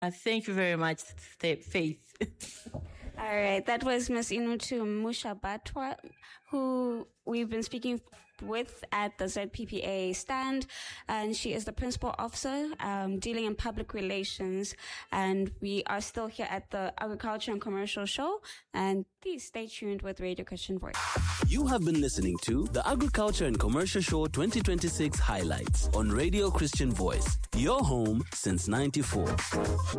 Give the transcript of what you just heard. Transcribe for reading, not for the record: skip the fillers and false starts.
Thank you very much, Faith. All right, that was Ms. Inutu Mushabatwa, who we've been speaking with at the ZPPA stand, and she is the principal officer dealing in public relations, and we are still here at the Agriculture and Commercial Show, and please stay tuned with Radio Christian Voice. You have been listening to the Agriculture and Commercial Show 2026 highlights on Radio Christian Voice, your home since '94.